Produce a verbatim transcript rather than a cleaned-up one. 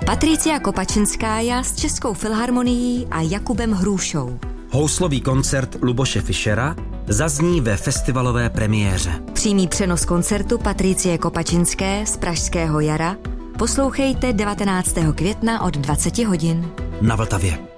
Patricia Kopačinskája s Českou filharmonií a Jakubem Hrušou. Houslový koncert Luboše Fischera zazní ve festivalové premiéře. Přímý přenos koncertu Patricie Kopačinské z Pražského jara poslouchejte devatenáctého května od dvacet hodin. Na Vltavě.